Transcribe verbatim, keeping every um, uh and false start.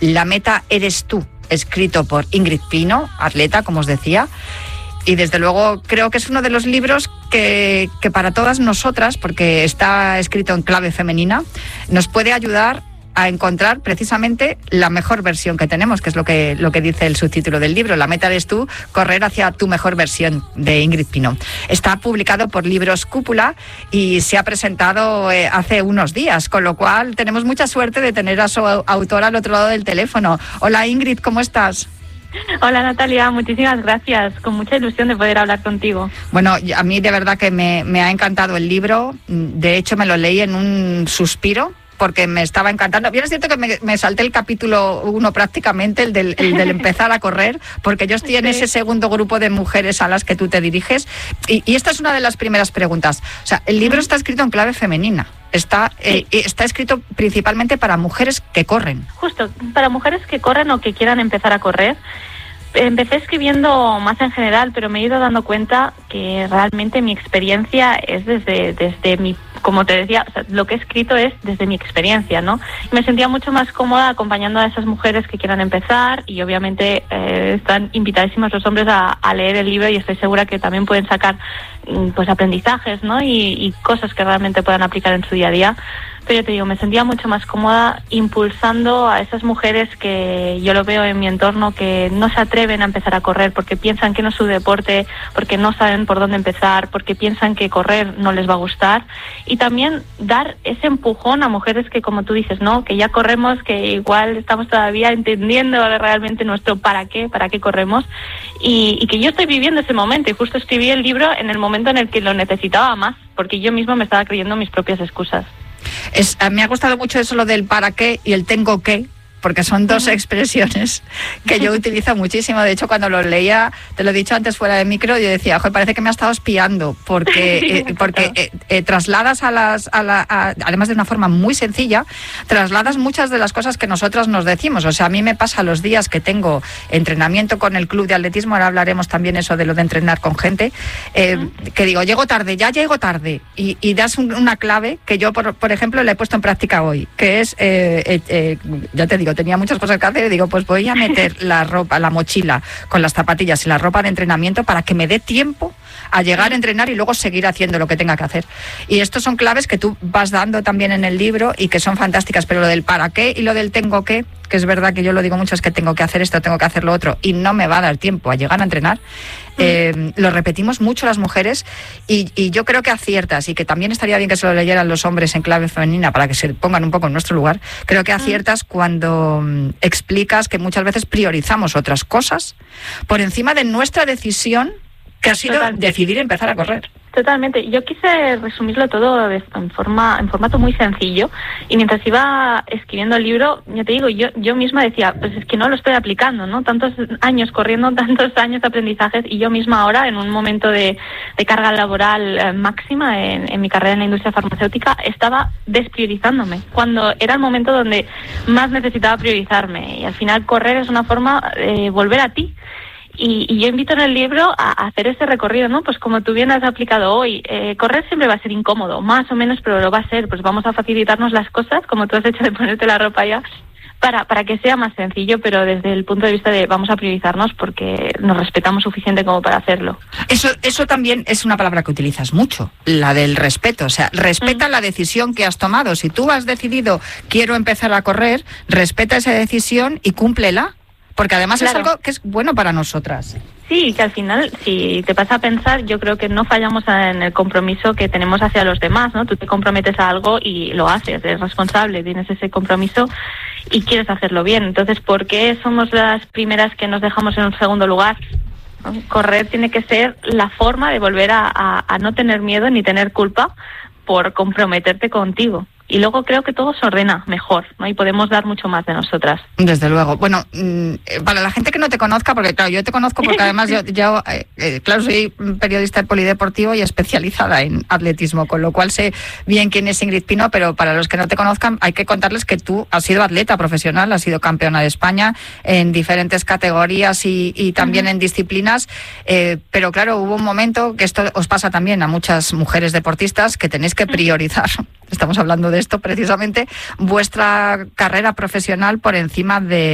La meta eres tú, escrito por Ingrid Pino, atleta, como os decía. Y desde luego creo que es uno de los libros que, que para todas nosotras, porque está escrito en clave femenina, nos puede ayudar a encontrar precisamente la mejor versión que tenemos, que es lo que, lo que dice el subtítulo del libro. La meta eres tú, correr hacia tu mejor versión, de Ingrid Pino. Está publicado por Libros Cúpula y se ha presentado eh, hace unos días, con lo cual tenemos mucha suerte de tener a su autora al otro lado del teléfono. Hola Ingrid, ¿cómo estás? Hola Natalia, muchísimas gracias, con mucha ilusión de poder hablar contigo. Bueno, a mí de verdad que me, me ha encantado el libro, de hecho me lo leí en un suspiro, porque me estaba encantando. Bien, es cierto que me, me salté el capítulo uno prácticamente, el del, el del empezar a correr, porque yo estoy en ese segundo grupo de mujeres a las que tú te diriges. Y, y esta es una de las primeras preguntas. O sea, el libro está escrito en clave femenina. Está, eh, está escrito principalmente para mujeres que corren. Justo, para mujeres que corren o que quieran empezar a correr. Empecé escribiendo más en general, pero me he ido dando cuenta que realmente mi experiencia es desde, desde mi, como te decía, o sea, lo que he escrito es desde mi experiencia, ¿no? Y me sentía mucho más cómoda acompañando a esas mujeres que quieran empezar y obviamente eh, están invitadísimos los hombres a, a leer el libro y estoy segura que también pueden sacar pues aprendizajes, ¿no? Y, y cosas que realmente puedan aplicar en su día a día. Pero yo te digo, me sentía mucho más cómoda impulsando a esas mujeres que yo lo veo en mi entorno que no se atreven a empezar a correr porque piensan que no es su deporte, porque no saben por dónde empezar, porque piensan que correr no les va a gustar. Y también dar ese empujón a mujeres que, como tú dices, ¿no? Que ya corremos, que igual estamos todavía entendiendo realmente nuestro para qué, para qué corremos. Y, y que yo estoy viviendo ese momento y justo escribí el libro en el momento en el que lo necesitaba más, porque yo misma me estaba creyendo mis propias excusas. Es, me ha gustado mucho eso, lo del para qué y el tengo que, porque son dos expresiones que yo utilizo muchísimo. De hecho, cuando lo leía, te lo he dicho antes fuera de micro, yo decía, joder, parece que me ha estado espiando, porque, sí, eh, porque eh, eh, trasladas a las, a la, a, además de una forma muy sencilla, trasladas muchas de las cosas que nosotras nos decimos. O sea, a mí me pasa los días que tengo entrenamiento con el club de atletismo, ahora hablaremos también eso de lo de entrenar con gente, eh, uh-huh. que digo, llego tarde, ya llego tarde, y, y das un, una clave que yo, por, por ejemplo, le he puesto en práctica hoy, que es, eh, eh, eh, ya te digo, tenía muchas cosas que hacer y digo, pues voy a meter la ropa, la mochila con las zapatillas y la ropa de entrenamiento para que me dé tiempo a llegar a entrenar y luego seguir haciendo lo que tenga que hacer. Y estos son claves que tú vas dando también en el libro y que son fantásticas, pero lo del para qué y lo del tengo que, que es verdad que yo lo digo mucho, es que tengo que hacer esto, tengo que hacer lo otro y no me va a dar tiempo a llegar a entrenar. Eh, lo repetimos mucho las mujeres y, y yo creo que aciertas, y que también estaría bien que se lo leyeran los hombres en clave femenina para que se pongan un poco en nuestro lugar. Creo que aciertas cuando um, explicas que muchas veces priorizamos otras cosas por encima de nuestra decisión, que ha sido Totalmente. decidir empezar a correr. Totalmente. Yo quise resumirlo todo en forma, en formato muy sencillo, y mientras iba escribiendo el libro, ya te digo, yo, yo misma decía, pues es que no lo estoy aplicando, ¿no? Tantos años corriendo, tantos años de aprendizajes, y yo misma ahora, en un momento de, de carga laboral eh, máxima en, en mi carrera en la industria farmacéutica, estaba despriorizándome, cuando era el momento donde más necesitaba priorizarme, y al final correr es una forma de volver a ti. Y, y yo invito en el libro a, a hacer ese recorrido, ¿no? Pues como tú bien has aplicado hoy, eh, correr siempre va a ser incómodo, más o menos, pero lo va a ser. Pues vamos a facilitarnos las cosas, como tú has hecho de ponerte la ropa ya, para, para que sea más sencillo, pero desde el punto de vista de vamos a priorizarnos porque nos respetamos suficiente como para hacerlo. Eso, eso también es una palabra que utilizas mucho, la del respeto. O sea, respeta mm. la decisión que has tomado. Si tú has decidido, quiero empezar a correr, respeta esa decisión y cúmplela. Porque además claro. es algo que es bueno para nosotras. Sí, que al final, si te pasa a pensar, yo creo que no fallamos en el compromiso que tenemos hacia los demás, ¿no? Tú te comprometes a algo y lo haces, eres responsable, tienes ese compromiso y quieres hacerlo bien. Entonces, ¿por qué somos las primeras que nos dejamos en un segundo lugar? ¿No? Correr tiene que ser la forma de volver a, a, a no tener miedo ni tener culpa por comprometerte contigo. Y luego creo que todo se ordena mejor, ¿no? Y podemos dar mucho más de nosotras. Desde luego. Bueno, para la gente que no te conozca, porque claro, yo te conozco porque además yo, yo eh, claro, soy periodista polideportivo y especializada en atletismo, con lo cual sé bien quién es Ingrid Pino, pero para los que no te conozcan hay que contarles que tú has sido atleta profesional, has sido campeona de España en diferentes categorías y, y también uh-huh. en disciplinas, eh, pero claro, hubo un momento, que esto os pasa también a muchas mujeres deportistas, que tenéis que priorizar, estamos hablando de esto precisamente, vuestra carrera profesional por encima de